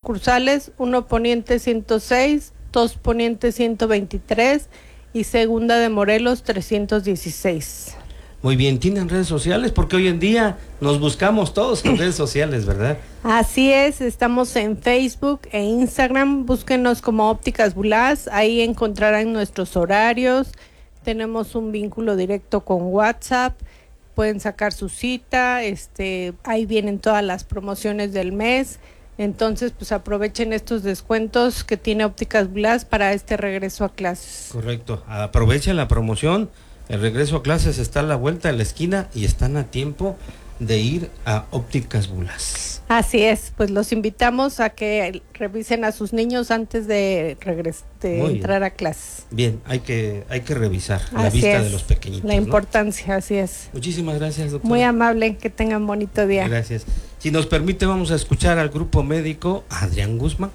sucursales, 1 Poniente 106, 2 Poniente 123 y Segunda de Morelos 316. Muy bien, ¿tienen redes sociales? Porque hoy en día nos buscamos todos en redes sociales, ¿verdad? Así es, estamos en Facebook e Instagram, búsquenos como Ópticas Bulás, ahí encontrarán nuestros horarios, tenemos un vínculo directo con WhatsApp, pueden sacar su cita, ahí vienen todas las promociones del mes, entonces pues aprovechen estos descuentos que tiene Ópticas Bulás para este regreso a clases. Correcto, aprovechen la promoción. El regreso a clases está a la vuelta de la esquina y están a tiempo de ir a Ópticas Bulás. Así es, pues los invitamos a que revisen a sus niños antes de entrar a clases. Bien, hay que revisar la Así vista es, de los pequeñitos. La importancia, ¿no? Así es. Muchísimas gracias, doctora. Muy amable, que tengan bonito día. Gracias. Si nos permite, vamos a escuchar al grupo médico Adrián Guzmán.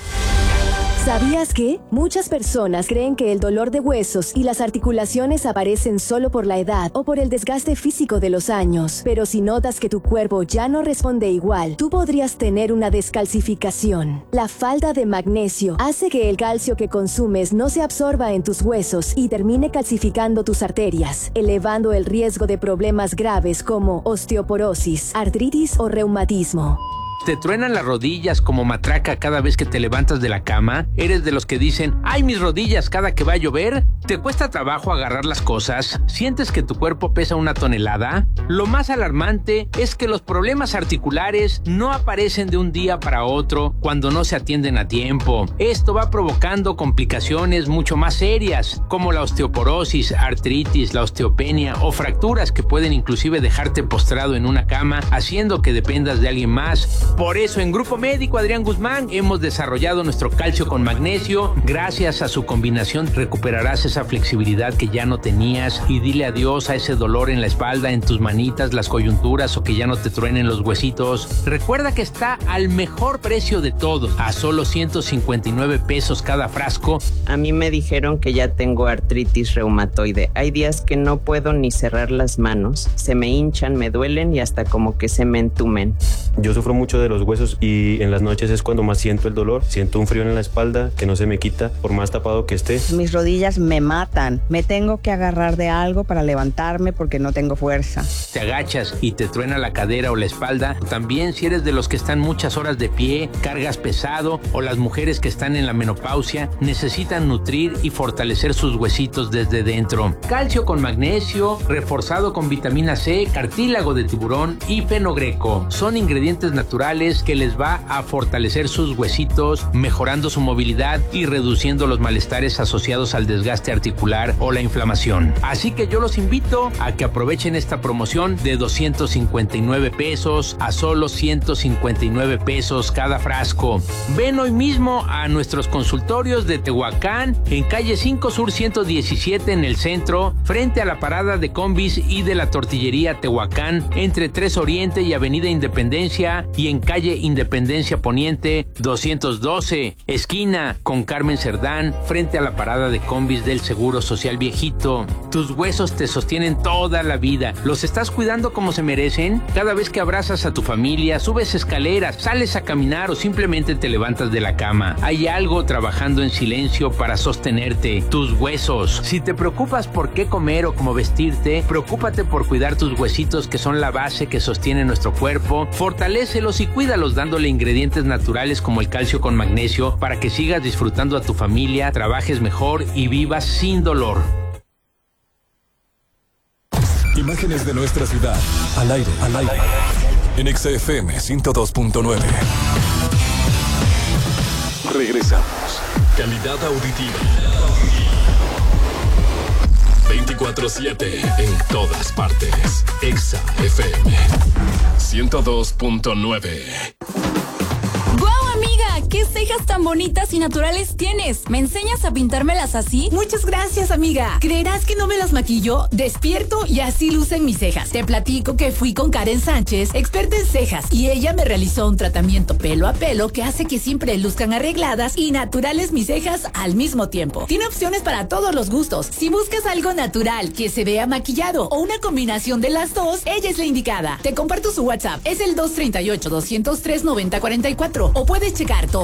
¿Sabías que? Muchas personas creen que el dolor de huesos y las articulaciones aparecen solo por la edad o por el desgaste físico de los años. Pero si notas que tu cuerpo ya no responde igual, tú podrías tener una descalcificación. La falta de magnesio hace que el calcio que consumes no se absorba en tus huesos y termine calcificando tus arterias, elevando el riesgo de problemas graves como osteoporosis, artritis o reumatismo. ¿Te truenan las rodillas como matraca cada vez que te levantas de la cama? ¿Eres de los que dicen, ¡ay, mis rodillas!, cada que va a llover? ¿Te cuesta trabajo agarrar las cosas? ¿Sientes que tu cuerpo pesa 1 tonelada? Lo más alarmante es que los problemas articulares no aparecen de un día para otro cuando no se atienden a tiempo. Esto va provocando complicaciones mucho más serias, como la osteoporosis, artritis, la osteopenia o fracturas que pueden inclusive dejarte postrado en una cama, haciendo que dependas de alguien más. Por eso en Grupo Médico Adrián Guzmán hemos desarrollado nuestro calcio con magnesio. Gracias a su combinación recuperarás esa flexibilidad que ya no tenías y dile adiós a ese dolor en la espalda, en tus manitas, las coyunturas o que ya no te truenen los huesitos. Recuerda que está al mejor precio de todos, a solo 159 pesos cada frasco. A mí me dijeron que ya tengo artritis reumatoide. Hay días que no puedo ni cerrar las manos, se me hinchan, me duelen y hasta como que se me entumen. Yo sufro mucho de los huesos y en las noches es cuando más siento el dolor. Siento un frío en la espalda que no se me quita por más tapado que esté. Mis rodillas me matan. Me tengo que agarrar de algo para levantarme porque no tengo fuerza. Te agachas y te truena la cadera o la espalda. También si eres de los que están muchas horas de pie, cargas pesado o las mujeres que están en la menopausia necesitan nutrir y fortalecer sus huesitos desde dentro. Calcio con magnesio, reforzado con vitamina C, cartílago de tiburón y fenogreco. Son ingredientes naturales que les va a fortalecer sus huesitos, mejorando su movilidad y reduciendo los malestares asociados al desgaste articular o la inflamación. Así que yo los invito a que aprovechen esta promoción de 259 pesos a solo 159 pesos cada frasco. Ven hoy mismo a nuestros consultorios de Tehuacán, en calle 5 Sur 117 en el centro, frente a la parada de combis y de la tortillería Tehuacán, entre 3 Oriente y Avenida Independencia, y en calle Independencia Poniente 212, esquina con Carmen Cerdán, frente a la parada de combis del Seguro Social Viejito. Tus huesos te sostienen toda la vida. ¿Los estás cuidando como se merecen? Cada vez que abrazas a tu familia, subes escaleras, sales a caminar o simplemente te levantas de la cama, hay algo trabajando en silencio para sostenerte, tus huesos. Si te preocupas por qué comer o cómo vestirte, preocúpate por cuidar tus huesitos, que son la base que sostiene nuestro cuerpo. Fortalécelos y cuídalos dándole ingredientes naturales como el calcio con magnesio para que sigas disfrutando a tu familia, trabajes mejor y vivas sin dolor. Imágenes de nuestra ciudad, al aire, en XFM 102.9. Regresamos. Calidad auditiva. 24/7 en todas partes. Exa FM 102.9. ¡Guau, amiga! ¿Qué cejas tan bonitas y naturales tienes? ¿Me enseñas a pintármelas así? Muchas gracias, amiga. ¿Creerás que no me las maquillo? Despierto y así lucen mis cejas. Te platico que fui con Karen Sánchez, experta en cejas, y ella me realizó un tratamiento pelo a pelo que hace que siempre luzcan arregladas y naturales mis cejas al mismo tiempo. Tiene opciones para todos los gustos. Si buscas algo natural que se vea maquillado o una combinación de las dos, ella es la indicada. Te comparto su WhatsApp. Es el 238-203-9044 o puedes checar todo